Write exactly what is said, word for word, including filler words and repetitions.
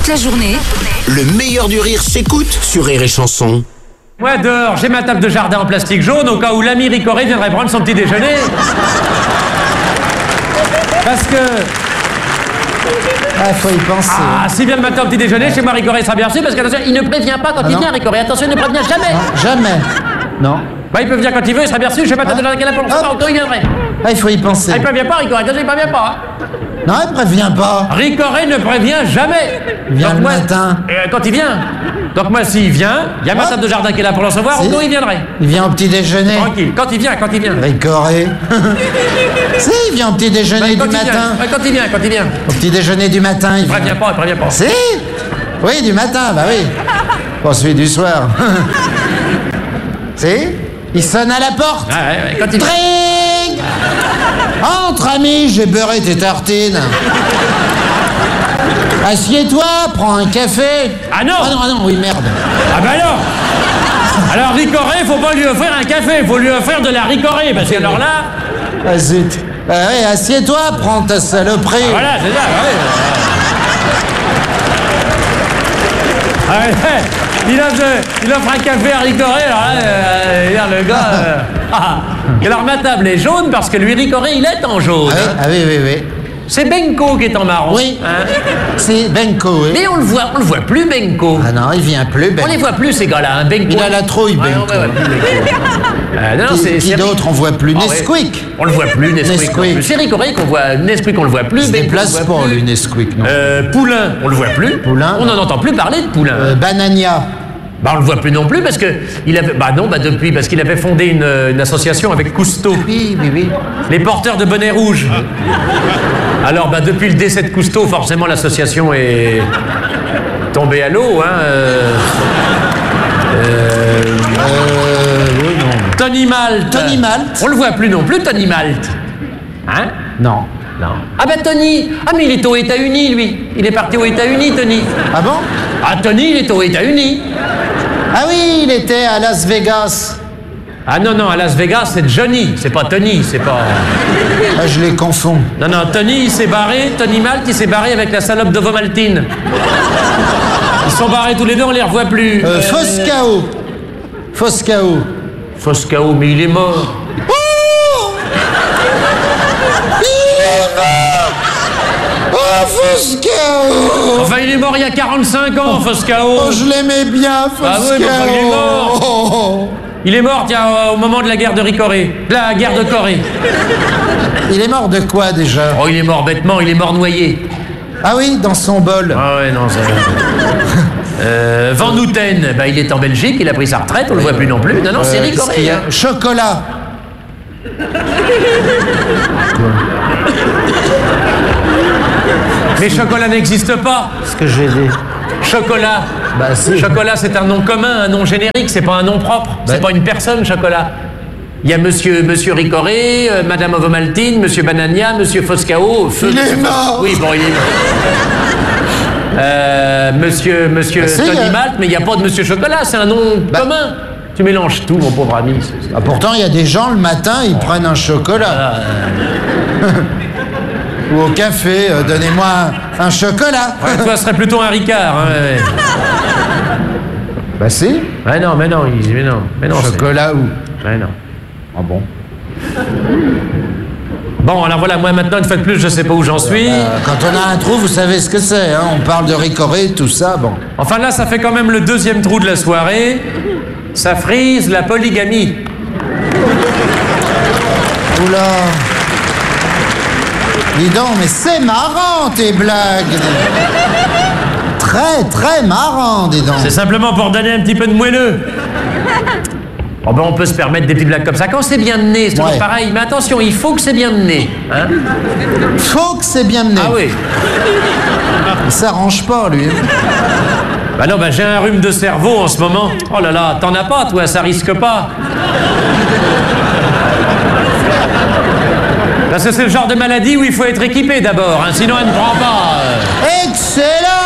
Toute la journée, Le meilleur du rire s'écoute sur Rire et Chanson. Moi, dehors, j'ai ma table de jardin en plastique jaune au cas où l'ami Ricoré viendrait prendre son petit déjeuner. Parce que... Ah, faut y penser. Ah, si vient le matin au petit déjeuner, chez moi, Ricoré sera bien reçu, parce qu'attention, il ne prévient pas quand Ah il non. vient, Ricoré. Attention, il ne prévient jamais. Non, jamais. Non. Bah, il peut venir quand il veut, il sera bien reçu, chez ma table de jardin qu'elle a pour le savoir, au cas où il viendrait. Ah, il faut y penser. Ah, il prévient pas, Ricoré, attention, il prévient pas. Hein. Non, il prévient pas. Ricoré ne prévient jamais. Il vient Donc, le moi, matin. euh, quand il vient. Donc moi, s'il vient, il y a ma Ouais. table de jardin qui est là pour le recevoir, Si. au cas où il viendrait. Il vient au petit déjeuner. Tranquille, quand il vient, quand il vient. Ricoré. Si, il vient au petit Bah, déjeuner quand du il vient, matin. ouais, quand il vient, quand il vient. Au petit déjeuner du matin, il Il vient. prévient pas, il prévient pas. Si. Oui, du matin, bah oui. Pas celui du soir. Si. Il sonne à la porte. Ouais, ouais, ouais, quand il vient. Dring. Entre, ami, j'ai beurré tes tartines. Assieds-toi, prends un café. Ah non. Ah non, ah non, oui, merde. Ah bah alors Alors Ricoré, faut pas lui offrir un café, faut lui offrir de la Ricoré, parce que alors là... Ah zut. Ah ouais, assieds-toi, prends ta saloperie. Voilà, c'est ça, ouais. Ah ouais, ouais. Il offre, il offre un café à Ricoré, alors là, euh, regarde, le gars... euh, ah. Et alors ma table est jaune, parce que lui, Ricoré, il est en jaune. Ah oui, hein. ah oui, oui, oui. C'est Benko qui est en marron. Oui. hein. C'est Benko, oui. Mais on le voit, on le voit plus, Benko. Ah non, il vient plus, On Benko. les voit plus, ces gars-là, hein, Benko. Il a la trouille, Ouais, Benko. ouais, ouais, plus Benko. Euh, non, non, Qui, c'est- qui c'est- d'autre on voit plus? Ah ouais. Nesquik. On le voit plus, Nesquik. Nesquik. non plus. C'est Ricoré qu'on voit, Nesquik on le voit plus. Il se Benko, déplace on le voit pas, plus. lui, Nesquik, non. Euh, Poulain, on le voit plus. Poulain, On non. n'en entend plus parler de Poulain. Euh, Banania. Bah on le voit plus non plus parce que il avait, bah non, bah depuis parce qu'il avait fondé une, une association avec Cousteau, Oui, oui, oui. les porteurs de bonnets rouges. Alors bah depuis le décès de Cousteau, forcément l'association est tombée à l'eau. Hein. euh, euh, Euh, oui, non. Tony Malte. Tony Malte. On le voit plus non plus, Tony Malte. Hein? Non. Non. Ah bah Tony. Ah mais il est aux États-Unis lui. Il est parti aux États-Unis, Tony. Ah bon? Ah Tony, il est aux États-Unis. Ah oui, il était à Las Vegas. Ah non non, à Las Vegas c'est Johnny, c'est pas Tony, c'est pas. Ah, je les confonds. Non non, Tony il s'est barré, Tony Malte il s'est barré avec la salope de Vomaltine. Ils sont barrés tous les deux, on les revoit plus. Euh, Foscao. Foscao. Foscao, mais il est mort. Oh! Il est mort! Oh, Foscao! Enfin il est mort il y a quarante-cinq ans, Foscao. Oh, je l'aimais bien, Foscao! Ah oui, mais enfin, il est mort. Oh. Il est mort tiens, au moment de la guerre de Ricoré. De la guerre de Corée. Il est mort de quoi, déjà? Oh il est mort bêtement, il est mort noyé. Ah oui, dans son bol. Ah ouais non ça. Euh, Van Houten, bah, il est en Belgique, il a pris sa retraite, on le voit plus non plus. Non non, c'est Euh, qu'est-ce qu'il Ricoré. y a? hein. Chocolat. Mais Chocolat n'existe pas. Ce que j'ai dit. Chocolat. Bah, si. Chocolat, c'est un nom commun, un nom générique, c'est pas un nom propre. C'est Bah. pas une personne, Chocolat. Il y a monsieur, monsieur Ricoré, euh, madame Ovomaltine, monsieur Banania, monsieur Foscao. Feu- Il est monsieur Fos- mort. Oui, bon, il est Euh, monsieur, monsieur Bah, si, Tony euh. Malte, mais il n'y a pas de monsieur Chocolat, c'est un nom Bah. commun. Tu mélanges tout, mon pauvre ami. c'est- c'est- Ah, pourtant, il y a des gens, le matin, ils prennent un chocolat. Ou au café, euh, donnez-moi un, un chocolat. Ouais, toi, ce serait plutôt un Ricard. Hein, ouais, ouais. Bah si. Ouais, non, mais non, il- mais non, mais non. c'est- Chocolat ou... Ouais, non. Ah bon? Bon, alors voilà, moi maintenant, une fois de plus, je sais pas où j'en suis. Euh, quand on a un trou, vous savez ce que c'est, hein? On parle de Ricoré, tout ça, bon. Enfin là, ça fait quand même le deuxième trou de la soirée. Ça frise la polygamie. Oula. Dis donc, mais c'est marrant, tes blagues. Très, très marrant, dis donc. C'est simplement pour donner un petit peu de moelleux. Oh ben on peut se permettre des petites blagues comme ça. Quand c'est bien mené, c'est toujours Ouais. pareil. Mais attention, il faut que c'est bien mené. Hein? Faut que c'est bien mené. Ah oui. Il s'arrange pas, lui. Bah non, bah j'ai un rhume de cerveau en ce moment. Oh là là, t'en as pas, toi, ça risque pas. Parce que c'est le genre de maladie où il faut être équipé d'abord, hein, sinon elle ne prend pas. euh. Excellent!